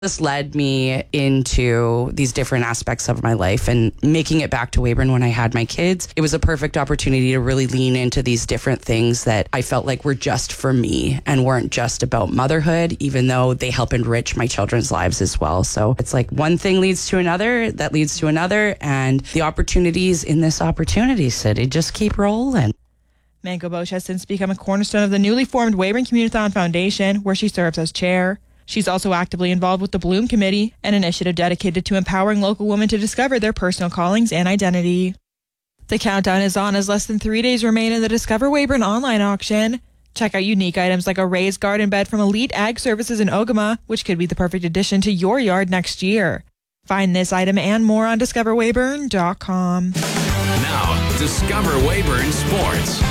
This led me into these different aspects of my life, and making it back to Weyburn when I had my kids, it was a perfect opportunity to really lean into these different things that I felt like were just for me and weren't just about motherhood, even though they help enrich my children's lives as well. So it's like one thing leads to another, that leads to another, and the opportunities in this opportunity city just keep rolling. Mango Bosch has since become a cornerstone of the newly formed Weyburn Community-thon Foundation, where she serves as chair. She's also actively involved with the Bloom Committee, an initiative dedicated to empowering local women to discover their personal callings and identity. The countdown is on as less than 3 days remain in the Discover Weyburn online auction. Check out unique items like a raised garden bed from Elite Ag Services in Ogama, which could be the perfect addition to your yard next year. Find this item and more on discoverweyburn.com. Now, Discover Weyburn Sports.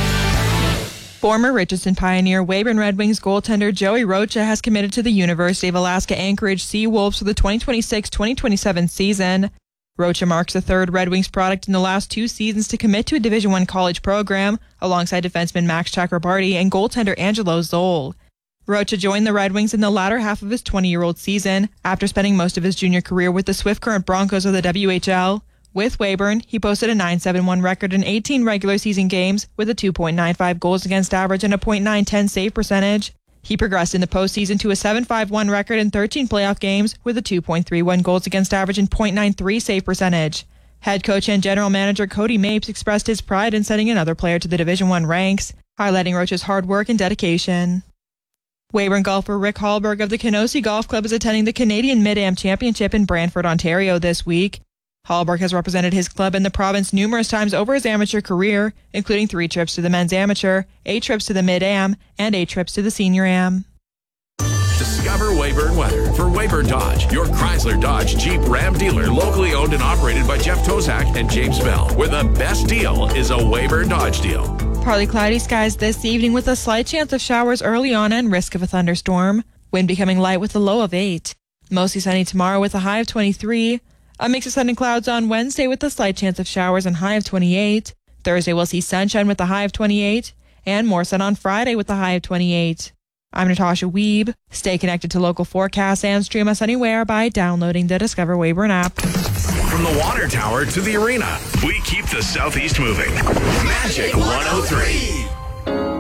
Former Richardson Pioneer Weyburn Red Wings goaltender Joey Rocha has committed to the University of Alaska Anchorage Seawolves for the 2026-2027 season. Rocha marks the third Red Wings product in the last 2 seasons to commit to a Division I college program, alongside defenseman Max Chakrabarty and goaltender Angelo Zoll. Rocha joined the Red Wings in the latter half of his 20-year-old season, after spending most of his junior career with the Swift Current Broncos of the WHL. With Weyburn, he posted a .971 record in 18 regular season games with a 2.95 goals against average and a .910 save percentage. He progressed in the postseason to a .751 record in 13 playoff games with a 2.31 goals against average and .93 save percentage. Head coach and general manager Cody Mapes expressed his pride in sending another player to the Division I ranks, highlighting Rocha's hard work and dedication. Weyburn golfer Rick Hallberg of the Kenosee Golf Club is attending the Canadian Mid-Am Championship in Brantford, Ontario this week. Hallberg has represented his club in the province numerous times over his amateur career, including 3 trips to the men's amateur, 8 trips to the mid-am, and 8 trips to the senior am. Discover Weyburn weather for Weyburn Dodge, your Chrysler Dodge Jeep Ram dealer, locally owned and operated by Jeff Tozak and James Bell, where the best deal is a Weyburn Dodge deal. Partly cloudy skies this evening with a slight chance of showers early on and risk of a thunderstorm. Wind becoming light with a low of 8. Mostly sunny tomorrow with a high of 23. A mix of sun and clouds on Wednesday with a slight chance of showers and high of 28. Thursday we'll see sunshine with a high of 28. And more sun on Friday with a high of 28. I'm Natasha Wiebe. Stay connected to local forecasts and stream us anywhere by downloading the Discover Weyburn app. From the water tower to the arena, we keep the Southeast moving. Magic 103.